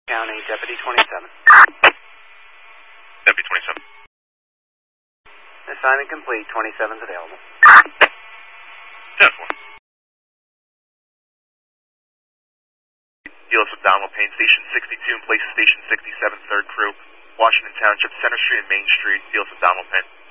County, Deputy 27. Deputy 27. Assignment complete, 27's available. 10-4. Deals with Donald Payne, Station 62 in place of Station 67, 3rd Crew, Washington Township, Center Street and Main Street, deals with Donald Payne.